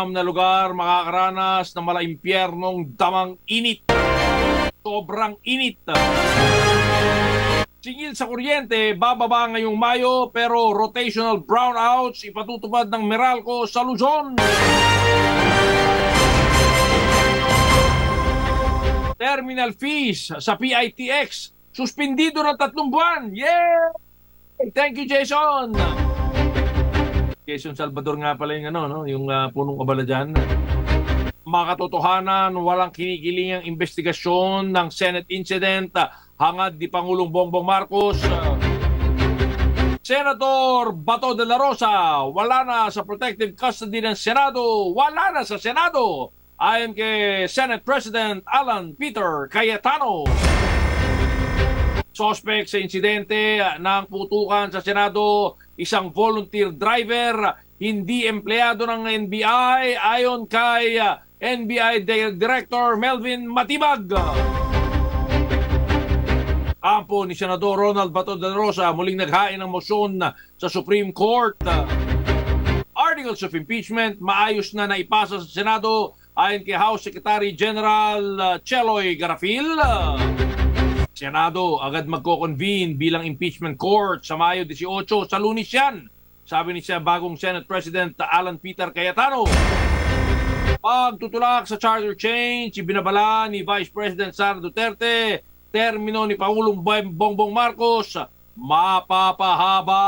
Na lugar makakaranas ng malaimpyernong damang init. Sobrang init. Singil sa kuryente, bababa ngayong Mayo pero rotational brownouts ipatutupad ng Meralco sa Luzon. Terminal fees sa PITX suspindido ng 3 buwan. Yeah! Thank you, Jason. Jason Salvador nga pala yung yung punong kabala dyan. Makatotohanan, walang kinikilingang investigasyon ng Senate incident hangad ni Pangulong Bongbong Marcos. Senator Bato de la Rosa, wala na sa protective custody ng Senado. Wala na sa Senado. Ayon kay Senate President Alan Peter Cayetano. Suspect sa insidente ng putukan sa Senado, isang volunteer driver, hindi empleyado ng NBI ayon kay NBI Director Melvin Matibag. Kampo ni Senador Ronald Bato de la Rosa muling naghain ng motion sa Supreme Court. Articles of impeachment maayos na naipasa sa Senado ayon kay House Secretary General Cheloy Garafil. Senado agad magko-convene bilang impeachment court sa Mayo 18 sa Lunes yan. Sabi ni siya bagong Senate President Alan Peter Cayetano. Pagtutulak sa charter change, ibinabala ni Vice President Sara Duterte, termino ni Pangulong Bongbong Marcos, mapapahaba.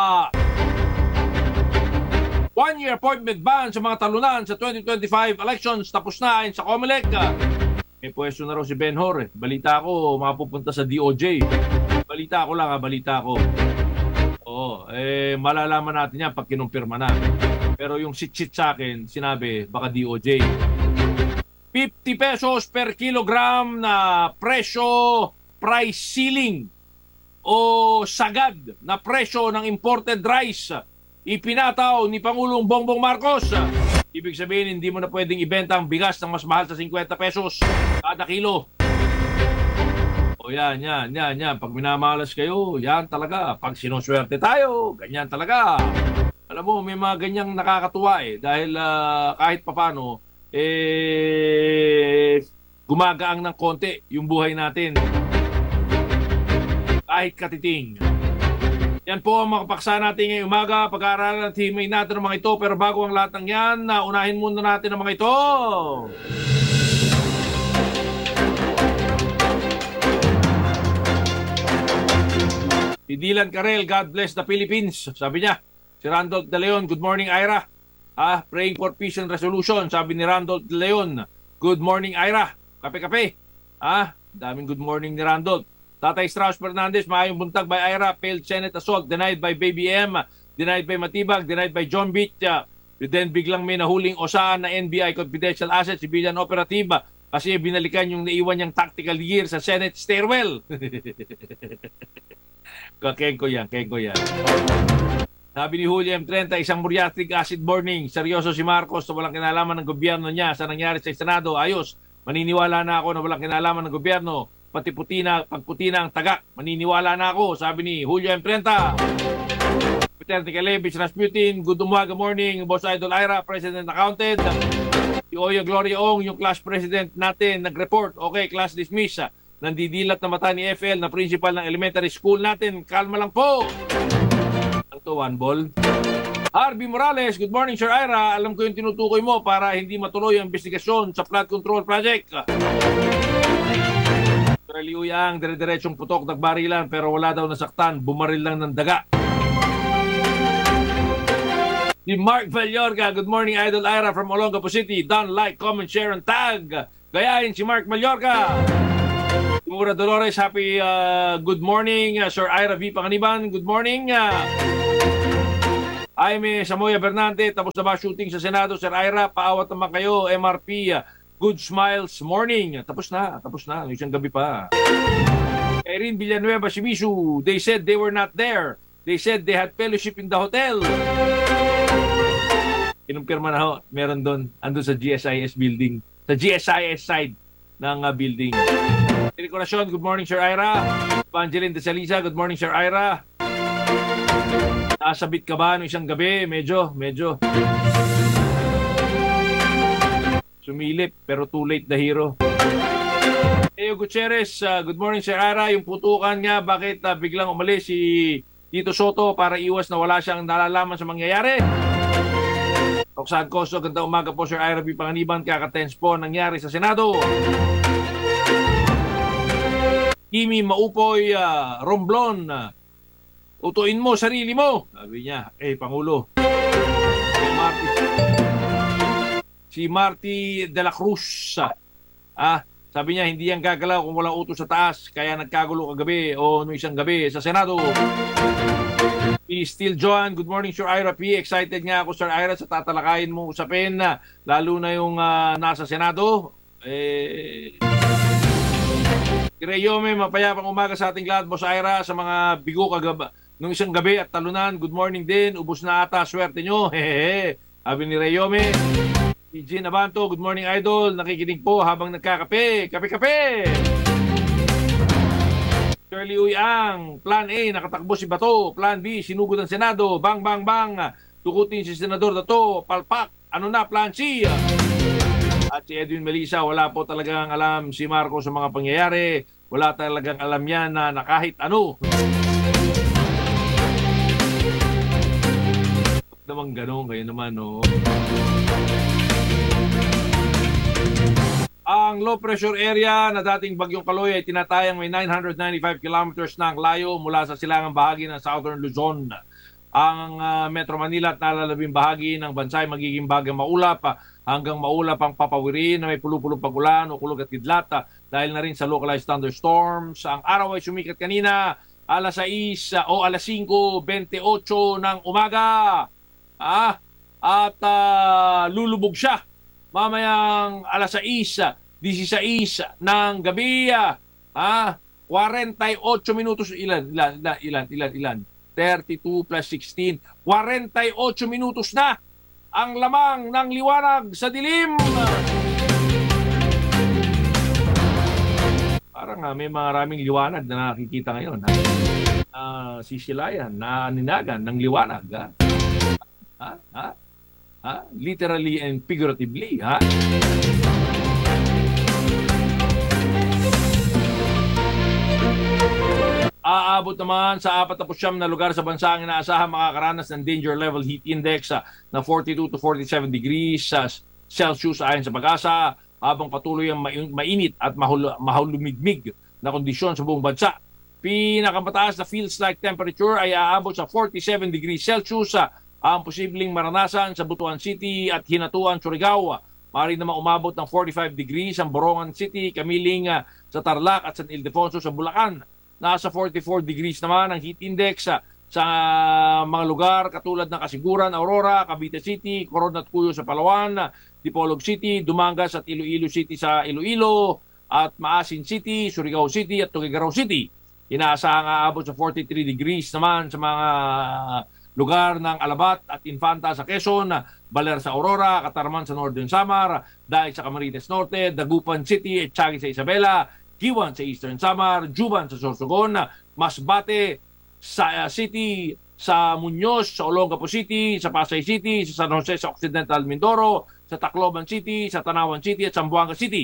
1-year appointment ban sa mga talunan sa 2025 elections tapos na ayon sa COMELEC. May pwesto na raw si Benhor. Balita ko, mapupunta sa DOJ. Balita ko lang, balita ko. Oo, malalaman natin yan pag kinumpirma na. Pero yung sit-sit sa akin, sinabi, baka DOJ. 50 pesos per kilogram na presyo, price ceiling o sagad na presyo ng imported rice ipinataw ni Pangulong Bongbong Marcos. Ibig sabihin, hindi mo na pwedeng ibenta ang bigas ng mas mahal sa 50 pesos kada kilo. O yan. Pag minamalas kayo, yan talaga. Pag sinuswerte tayo, ganyan talaga. Alam mo, may mga ganyang nakakatuwa dahil kahit papano, gumagaang ng konti yung buhay natin. Kahit katiting. Yan po ang makapaksa natin ngayong umaga. Pag-aaralan at himay natin ang mga ito. Pero bago ang lahat ng yan, unahin muna natin ang mga ito. Si Dylan Karel, God bless the Philippines. Sabi niya. Si Randolph De Leon, good morning Ira. Praying for peace and resolution. Sabi ni Randolph De Leon, good morning Ira. Kape-kape. Daming good morning ni Randolph. Tatay Strauss Fernandez, maayong buntag by Ira, failed Senate assault, denied by Baby M, denied by Matibag, denied by John Beach. Then biglang may nahuling osaan na NBI confidential asset, civilian operative, kasi binalikan yung naiwan niyang tactical gear sa Senate stairwell. Kengko yan. Sabi ni Julio M30, isang muriatic acid burning. Seryoso si Marcos sa walang kinalaman ng gobyerno niya sa nangyari sa Senado. Ayos, maniniwala na ako na walang kinalaman ng gobyerno. Pati pagputi na ang tagak. Maniniwala na ako, sabi ni Julio M30. Peter Nikalevich Rasputin, good umaga morning. Boss Idol Ira, President Accounted. Si Oya Gloria Ong, yung class president natin, nag-report. Okay, class dismiss. Nandidilat na mata ni FL na principal ng elementary school natin. Kalma lang po. Ang to, one ball. Harvey Morales, good morning Sir Ira. Alam ko yung tinutukoy mo para hindi matuloy ang investigasyon sa flood control project. Liuyang, dire-diretsong putok, nagbarilan pero wala daw nasaktan, bumaril lang ng daga. Si Mark Vallorga, good morning Idol Ira from Olongapo City. Don't like, comment, share, and tag. Gayahin si Mark Vallorga. Mura Dolores, happy good morning. Sir Ira V. Panganiban, good morning. Jaime Samoya Bernante, tapos na ba shooting sa Senado? Sir Ira, paawat naman kayo, MRP. Good smiles morning. Tapos na. Isang gabi pa. Erin Villanueva, Shimizu. They said they were not there. They said they had fellowship in the hotel. Kinumpirma na ho. Meron doon. Andun sa GSIS building. Sa GSIS side ng building. Decoration, good morning Sir Ira. Evangeline De Salisa, good morning Sir Ira. Nasabit ka ba noong isang gabi? Medyo. sumilip pero too late the hero. Leo Gutierrez, good morning Sir Ira. Yung putukan nga, bakit biglang umalis si Tito Soto para iwas na wala siyang nalalaman sa mangyayari? Roxanne Costo, ganda umaga po Sir Ira B. Panganiban, kaka-tense po nangyari sa Senado. Kimi Maupoy, Romblon, utuin mo sarili mo. Sabi niya, Pangulo. Si Marty de la Cruz, sabi niya, hindi yan gagalaw kung walang utos sa taas, kaya nagkagulo kagabi o no isang gabi sa Senado. P. Still Joan, good morning Sir Ira P. Excited nga ako Sir Ira sa tatalakayin mo usapin na lalo na yung nasa Senado. Kireyome, mapayapang umaga sa ating lahat, Boss Ira, sa mga bigo kagaba nung isang gabi at talunan. Good morning din, ubos na ata, swerte nyo. Hehehe. Sabi ni Reyome. Si Jean Abanto, good morning idol. Nakikinig po habang nagkakape. Kape-kape! Shirley Uyang, Plan A, nakatakbo si Bato. Plan B, sinugod ang Senado. Bang, bang, bang. Tukutin si Senador Dato. Palpak. Ano na, Plan C? At si Edwin Melissa, wala po talagang alam si Marcos sa mga pangyayari. Wala talagang alam yan na kahit ano. Naman ganun, kayo naman, no? Ang low pressure area na dating Bagyong Kaloy ay tinatayang may 995 kilometers na ang layo mula sa silangang bahagi ng Southern Luzon. Ang Metro Manila at nalalabing bahagi ng bansa ay magiging bagyang maulap hanggang maulap ang papawirin na may pulo-pulo pagulan o kulog at kidlat dahil na rin sa localized thunderstorms. Ang araw ay sumikat kanina alas 6 o alas 5:28 ng umaga. At lulubog siya mamayang alas 6:16 ng gabi. 48 minutos ilan? 32 plus 16. 48 minutos na ang lamang ng liwanag sa dilim. Parang may maraming liwanag na nakikita ngayon. Sisilayan, nananingan ng liwanag. Literally and figuratively, Aabot naman sa 49 na lugar sa bansa ang inaasahan makakaranas ng danger level heat index na 42 to 47 degrees Celsius ayon sa Pag-asa, habang patuloy ang mainit at mahulumigmig na kondisyon sa buong bansa. Pinakamataas na feels like temperature ay aabot sa 47 degrees Celsius ang posibleng maranasan sa Butuan City at Hinatuan, Surigao. Maaari naman umabot ng 45 degrees ang Borongan City, Kamiling sa Tarlac at San Ildefonso sa Bulacan. Nasa 44 degrees naman ang heat index sa mga lugar katulad ng Kasiguran, Aurora, Cavite City, Coron at Cuyo sa Palawan, Dipolog City, Dumangas at Iloilo City sa Iloilo, at Maasin City, Surigao City at Tuguegarao City. Inaasahang aabot sa 43 degrees naman sa mga lugar ng Alabat at Infanta sa Quezon, Baler sa Aurora, Katarman sa Northern Samar, Daig sa Camarines Norte, Dagupan City at Tiaguig sa Isabela, Kiwan sa Eastern Samar, Juban sa Sorsogon, Masbate sa City, sa Muñoz, sa Olongapo City, sa Pasay City, sa San Jose sa Occidental Mindoro, sa Tacloban City, sa Tanawan City at Zamboanga City.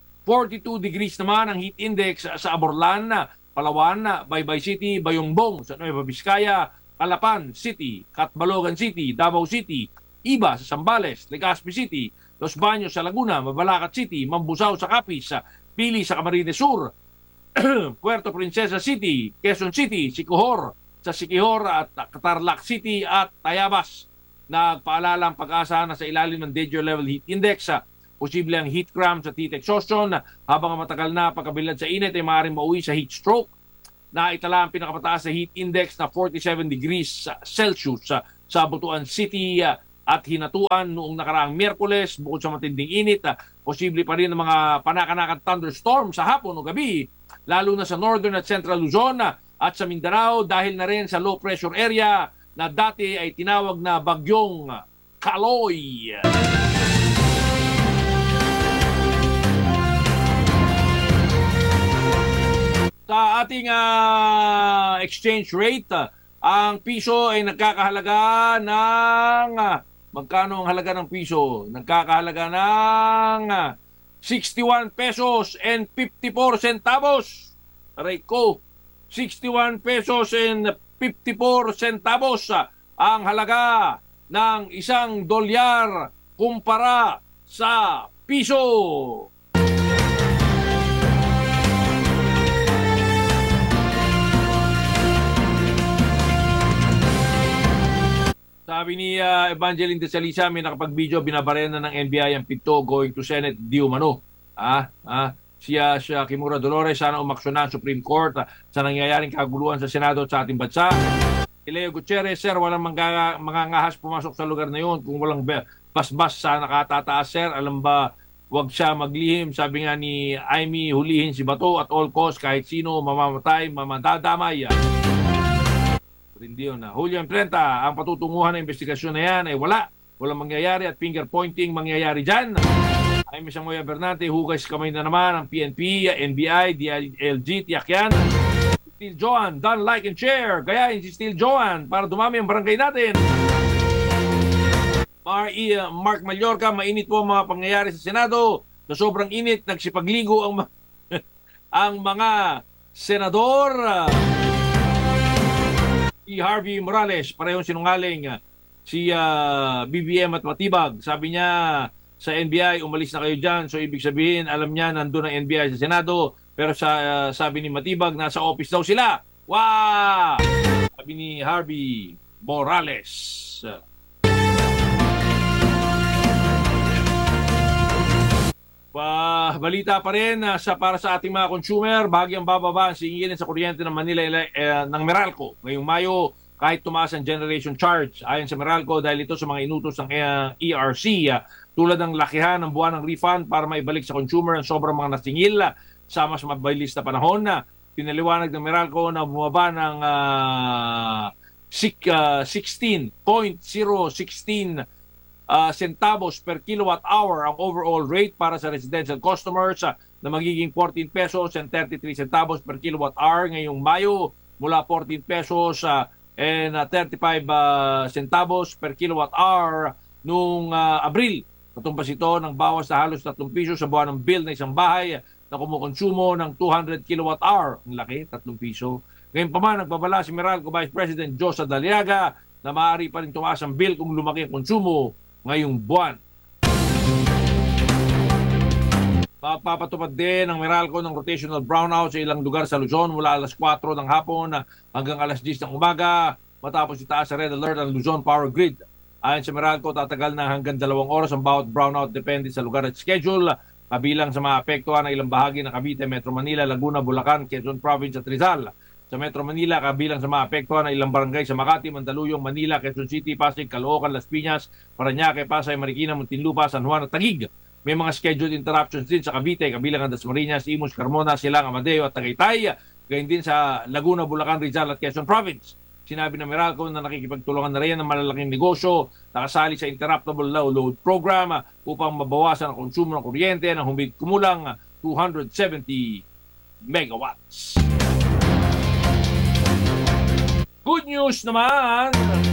42 degrees naman ang heat index sa Aborlan, Palawan, Baybay City, Bayongbong sa Nueva Vizcaya, Calapan City, Catbalogan City, Davao City, Iba sa Zambales, Legazpi City, Los Baños sa Laguna, Mabalacat City, Mambusaw sa Capiz, Pili sa Camarines Sur, Puerto Princesa City, Quezon City, Siquijor sa Siquijor at Tarlac City at Tayabas. Nagpaalala ang Pag-asa na sa ilalim ng danger level heat index, posible ang heat cramp sa teeth exhaustion, habang matagal na pagkabilad sa init ay maaaring mauwi sa heat stroke. Naitala ang pinakamataas na heat index na 47 degrees Celsius sa Butuan City at Hinatuan noong nakaraang Miyerkules. Bukod sa matinding init, posible pa rin ang mga panakanakan thunderstorm sa hapon o gabi, lalo na sa Northern at Central Luzon at sa Mindanao dahil na rin sa low pressure area na dati ay tinawag na Bagyong Kaloy. Sa ating exchange rate, ang piso ay nagkakahalaga ng Magkano ang halaga ng piso? Nagkakahalaga ng 61 pesos and 54 centavos. Aray ko, 61 pesos and 54 centavos ang halaga ng isang dolyar kumpara sa piso. Sabi ni Evangeline de Salisa, may nakapag-video, binabarena ng NBI ang pito going to Senate di umano. Siya Kimura Dolores, sana umaksyonan Supreme Court sa nangyayaring kaguluhan sa Senado at sa ating bansa. Leo Gutierrez, sir, walang mangangahas pumasok sa lugar na yun kung walang basbas sa nakatataas, sir. Alam ba, wag siya maglihim. Sabi nga ni Amy, hulihin si Bato at all cost, kahit sino mamamatay, mamadadamay. Hindi yun. Julio Imprenta, ang patutunguhan ng investigasyon na yan ay wala. Walang mangyayari at finger pointing mangyayari dyan. Ay Misamoya Bernate, hugay sa kamay na naman ang PNP, NBI, DILG, tiyak yan. Steel Joan, done, like and share. Gayahin si Steel Joan para dumami ang barangay natin. Mark Mallorca, mainit po ang mga pangyayari sa Senado. Sa sobrang init, nagsipagligo ang, ang mga senador. Si Harvey Morales, parehong sinungaling. Si BBM at Matibag, sabi niya sa NBI, umalis na kayo dyan. So ibig sabihin, alam niya, nandun ang NBI sa Senado. Pero sabi ni Matibag, nasa office daw sila. Wow! Sabi ni Harvey Morales. Balita pa rin para sa ating mga consumer, bahagyang bababa ang singilin sa kuryente ng Manila ng Meralco. Ngayong Mayo, kahit tumaas ang generation charge, ayon sa Meralco, dahil ito sa mga inutos ng ERC, tulad ng lakihan ng buwan ng refund para maibalik sa consumer ang sobrang mga nasingil sa mas mabilis na panahon. Pinaliwanag ng Meralco na bumaba ng 16.016 centavos per kilowatt hour ang overall rate para sa residential customers na magiging 14 pesos and 33 centavos per kilowatt hour ngayong Mayo, mula 14 pesos and 35 centavos per kilowatt hour noong Abril. Katumbas ito ng bawas na halos 3 piso sa buwan ng bill na isang bahay na kumukonsumo ng 200 kilowatt hour. Ang laki, 3 piso. Ngayon pa man, nagbabala si Meralco Vice President Josa Daliaga na maaari pa rin tumaas ang bill kung lumaki ang konsumo ngayong buwan. Papatupad din ng Meralco ng rotational brownout sa ilang lugar sa Luzon mula alas 4 ng hapon hanggang alas 10 ng umaga matapos itaas sa red alert ang Luzon Power Grid. Ayon sa Meralco, tatagal na hanggang 2 oras ang bawat brownout depende sa lugar at schedule, kabilang sa mga apektuhan ng ilang bahagi ng Cavite, Metro Manila, Laguna, Bulacan, Quezon Province at Rizal. Sa Metro Manila, kabilang sa mga apektuhan ng ilang barangay sa Makati, Mandaluyong, Manila, Quezon City, Pasig, Caloocan, Las Piñas, Parañaque, Pasay, Marikina, Muntinlupa, San Juan at Taguig. May mga scheduled interruptions din sa Cavite, kabilang ang Dasmariñas, Imus, Carmona, Silang, Amadeo at Tagaytay. Gayon din sa Laguna, Bulacan, Rizal at Quezon Province. Sinabi ng Meralco na nakikipagtulungan na rin ng malalaking negosyo nakasali sa Interruptible Low Load Program upang mabawasan ang konsumo ng kuryente ng humigit kumulang 270 megawatts. Good news naman,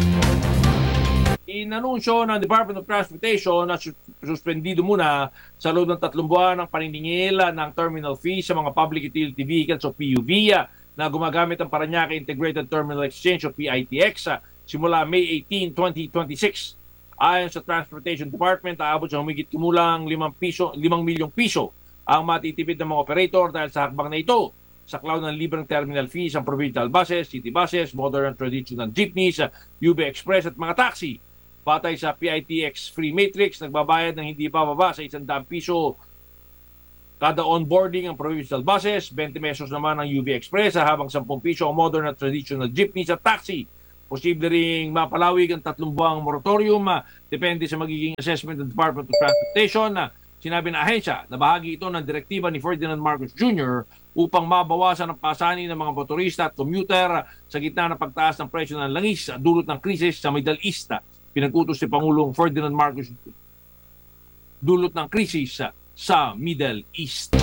inanunsyo ng Department of Transportation na suspendido muna sa loob ng 3 buwan ang paniningil ng terminal fee sa mga public utility vehicles o PUV na gumagamit ang Parañaque Integrated Terminal Exchange o PITX simula May 18, 2026. Ayon sa Transportation Department, aabot sa humigit kumulang 5 milyong piso ang matitipid ng mga operator dahil sa hakbang na ito. Saklaw ng libreng terminal fees ang provincial buses, city buses, modern and traditional jeepneys, UB Express at mga taxi. Batay sa PITX Free Matrix, nagbabayad ng hindi bababa sa 100 piso kada onboarding ang provincial buses, 20 pesos naman ang UB Express, habang 10 piso ang modern at traditional jeepneys at taxi. Posible ring mapalawig ang 3 buwang moratorium, depende sa magiging assessment ng Department of Transportation. Sinabi ng ahensya na bahagi ito ng direktiba ni Ferdinand Marcos Jr. upang mabawasan ang pasanin ng mga motorista at commuter sa gitna ng pagtaas ng presyo ng langis dulot ng krisis sa Middle East. Pinag-utos si Pangulong Ferdinand Marcos dulot ng krisis sa Middle East.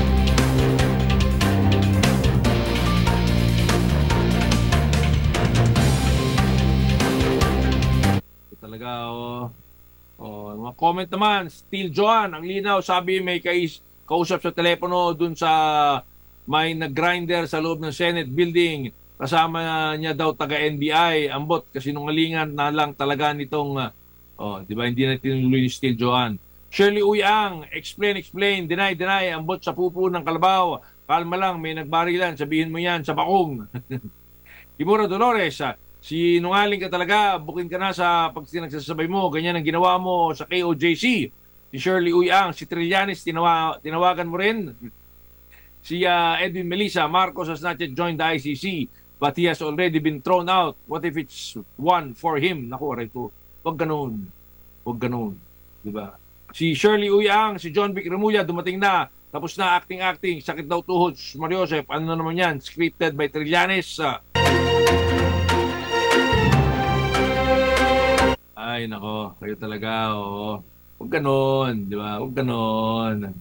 Talaga, Mga comment naman, Steel Joan, ang linaw, sabi may kausap sa telepono dun sa may nag-grinder sa loob ng Senate building. Kasama niya daw taga-NBI. Ambot, kasinungalingan na lang talaga nitong, di ba, hindi na tinuloy ni Steel Joan. Shirley Uyang, explain, deny, ambot sa pupo ng kalabaw. Kalma lang, may nagbarilan, sabihin mo yan sa bakong. Kimura Dolores, sinungaling ka talaga, bukin ka na sa pag nagsasabay mo, ganyan ang ginawa mo sa KOJC. Si Shirley Uyang, si Trillanes, tinawagan mo rin. Si Edwin Melissa, Marcos has not yet joined the ICC, but he has already been thrown out. What if it's one for him? Naku, aray ko. Huwag ganun. Diba? Si Shirley Uyang, si John Vic Remulla, dumating na. Tapos na acting. Sakit daw tuhod. Mariosep, ano na naman yan? Scripted by Trillanes. Ay, nako, kayo talaga, oo. Huwag ganon, di ba? Huwag ganon.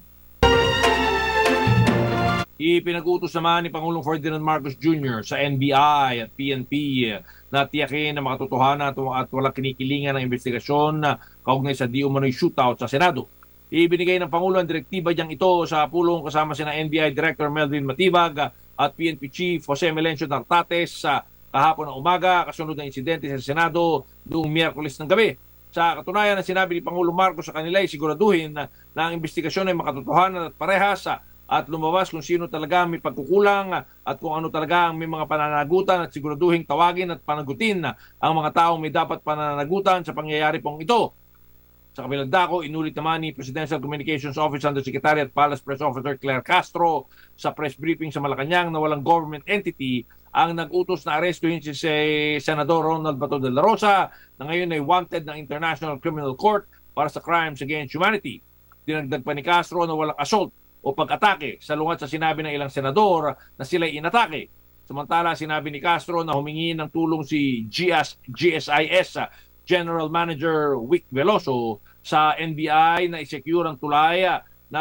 Ipinag-utos naman ni Pangulong Ferdinand Marcos Jr. sa NBI at PNP na tiyakin na makatotohanan at walang kinikilingan ng investigasyon kaugnay sa di umano'y shootout sa Senado. Ibinigay ng Pangulo ang direktiba niyang ito sa pulong kasama sina NBI Director Melvin Matibag at PNP Chief Jose Melencio Nartates sa kahapon ng umaga, kasunod ng insidente sa Senado noong Miyerkules ng gabi. Sa katunayan na sinabi ni Pangulong Marcos sa kanila ay siguraduhin na ang investigasyon ay makatotohanan at parehas at lumabas kung sino talaga may pagkukulang at kung ano talaga ang may mga pananagutan at siguraduhin tawagin at panagutin ang mga taong may dapat pananagutan sa pangyayari pong ito. Sa kabilang dako, inulit naman ni Presidential Communications Office Undersecretary at Palace Press Officer Claire Castro sa press briefing sa Malacanang na walang government entity ang nag-utos na arestuhin si Senador Ronald Bato de la Rosa na ngayon ay wanted ng International Criminal Court para sa crimes against humanity. Dinagdag pa ni Castro na walang assault o pag-atake sa lungat sa sinabi ng ilang senador na sila'y inatake. Samantala, sinabi ni Castro na humingi ng tulong si GSIS General Manager Vic Veloso sa NBI na i-secure ang tulay na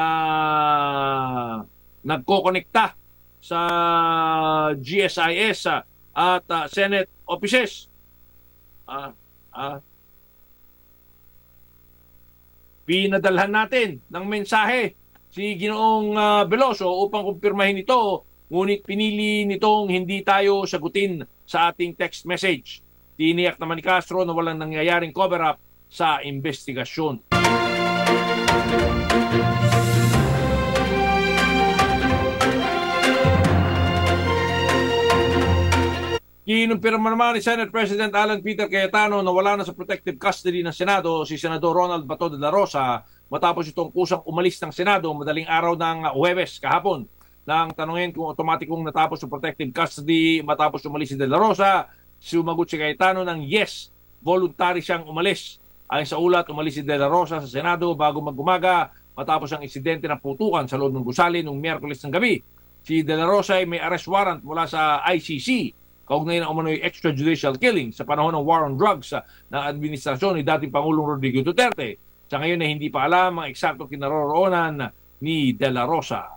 nagkokonekta sa GSIS at Senate offices. Pinadalhan natin ng mensahe si Ginoong Veloso upang kumpirmahin ito, ngunit pinili nitong hindi tayo sagutin sa ating text message. Tiniyak naman ni Castro na walang nangyayaring cover-up sa investigasyon. Kinumpirma naman ni Senate President Alan Peter Cayetano na wala na sa protective custody ng Senado si Senador Ronald Bato de la Rosa matapos itong kusang umalis ng Senado madaling araw ng Huwebes kahapon. Nang tanungin kung otomatikong natapos sa protective custody matapos umalis si de la Rosa, sumagot si Cayetano ng yes, voluntary siyang umalis. Ayon sa ulat, umalis si de la Rosa sa Senado bago mag-umaga matapos ang insidente ng putukan sa loob ng gusali noong Miyerkules ng gabi. Si de la Rosa ay may arrest warrant mula sa ICC kaugnay ng umano'y extrajudicial killing sa panahon ng war on drugs ng administrasyon ni dating Pangulong Rodrigo Duterte. Sa ngayon ay hindi pa alam ang eksakto kinaroroonan ni de la Rosa.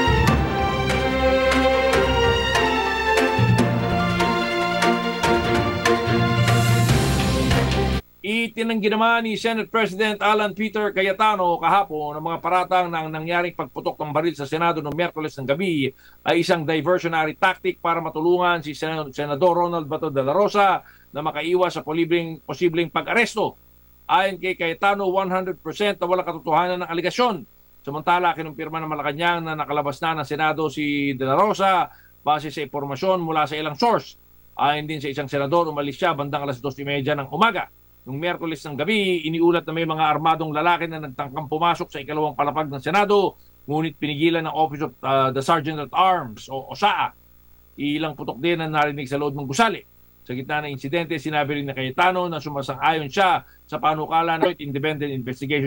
Itinanggi naman ni Senate President Alan Peter Cayetano kahapon ang mga paratang na ang nangyaring pagputok ng baril sa Senado noong Miyerkules ng gabi ay isang diversionary tactic para matulungan si Senador Ronald Bato de la Rosa na makaiwas sa posibleng pag-aresto. Ayon kay Cayetano, 100% na walang katotohanan ng aligasyon. Samantala, kinumpirma ng Malacanang na nakalabas na ng Senado si de la Rosa base sa impormasyon mula sa ilang source. Ayon din sa isang senador, umalis siya bandang alas 2:30 ng umaga. Noong Miyerkules ng gabi, iniulat na may mga armadong lalaki na nagtangkang pumasok sa ikalawang palapag ng Senado, ngunit pinigilan ng Office of the Sergeant at Arms o OSAA. Ilang putok din ang narinig sa loob ng gusali. Sa gitna ng insidente, sinabi rin na Cayetano na sumasang-ayon siya sa panukala ng Independent Investigation